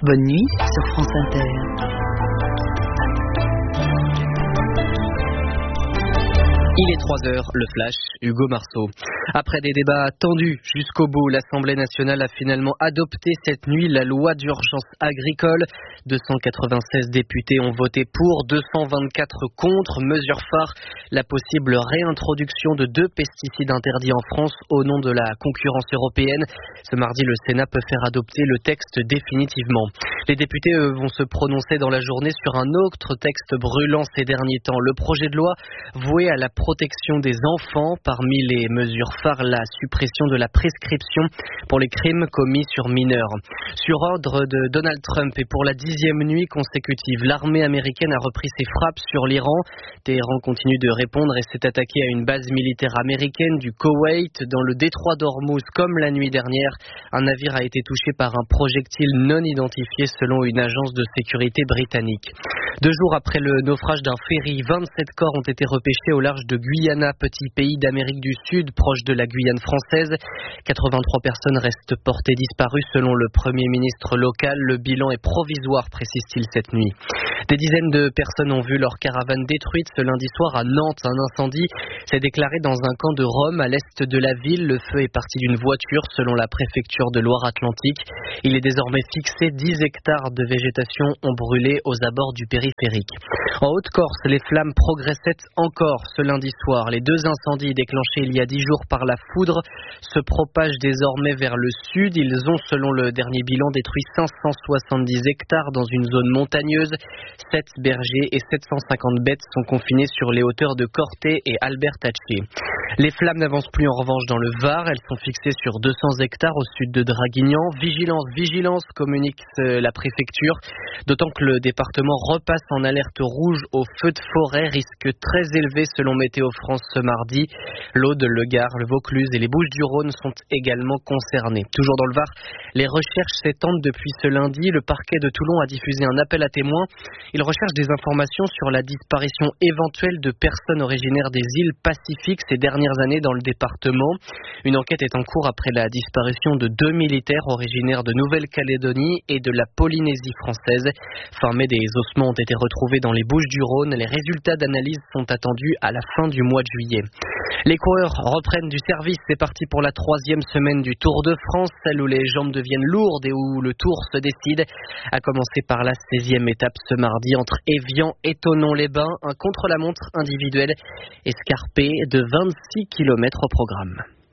Bonne nuit sur France Inter. Il est 3h, le flash, Hugo Marceau. Après des débats tendus jusqu'au bout, l'Assemblée nationale a finalement adopté cette nuit la loi d'urgence agricole. 296 députés ont voté pour, 224 contre. Mesure phare, la possible réintroduction de 2 pesticides interdits en France au nom de la concurrence européenne. Ce mardi, le Sénat peut faire adopter le texte définitivement. Les députés vont se prononcer dans la journée sur un autre texte brûlant ces derniers temps. Le projet de loi voué à la protection des enfants. Parmi les mesures phares, la suppression de la prescription pour les crimes commis sur mineurs. Sur ordre de Donald Trump et pour la 10e nuit consécutive, l'armée américaine a repris ses frappes sur l'Iran. Téhéran continue de répondre et s'est attaqué à une base militaire américaine du Koweït. Dans le détroit d'Ormuz, comme la nuit dernière, un navire a été touché par un projectile non identifié selon une agence de sécurité britannique. 2 jours après le naufrage d'un ferry, 27 corps ont été repêchés au large de Guyana, petit pays d'Amérique du Sud, proche de la Guyane française. 83 personnes restent portées disparues selon le Premier ministre local. Le bilan est provisoire, précise-t-il cette nuit. Des dizaines de personnes ont vu leur caravane détruite ce lundi soir à Nantes. Un incendie s'est déclaré dans un camp de Rome à l'est de la ville. Le feu est parti d'une voiture selon la préfecture de Loire-Atlantique. Il est désormais fixé. 10 hectares de végétation ont brûlé aux abords du périphérique. En Haute-Corse, les flammes progressaient encore ce lundi soir. Les 2 incendies déclenchés il y a 10 jours par la foudre se propagent désormais vers le sud. Ils ont, selon le dernier bilan, détruit 570 hectares dans une zone montagneuse. 7 bergers et 750 bêtes sont confinés sur les hauteurs de Corté et Albertacci. Les flammes n'avancent plus en revanche dans le Var. Elles sont fixées sur 200 hectares au sud de Draguignan. Vigilance, communique la préfecture. D'autant que le département repasse en alerte rouge au feu de forêt. Risque très élevé selon Météo France ce mardi. L'Aude, le Gard, le Vaucluse et les Bouches-du-Rhône sont également concernés. Toujours dans le Var, les recherches s'étendent depuis ce lundi. Le parquet de Toulon a diffusé un appel à témoins. Il recherche des informations sur la disparition éventuelle de personnes originaires des îles Pacifiques ces dernières années dans le département. Une enquête est en cours après la disparition de 2 militaires originaires de Nouvelle-Calédonie et de la Polynésie française. Fin mai, des ossements ont été retrouvés dans les Bouches-du-Rhône. Les résultats d'analyse sont attendus à la fin du mois de juillet. Les coureurs reprennent du service. C'est parti pour la 3e semaine du Tour de France, celle où les jambes deviennent lourdes et où le Tour se décide. À commencer par la 16e étape ce mardi entre Évian et Thonon-les-Bains. Un contre-la-montre individuel escarpé de 26 km au programme.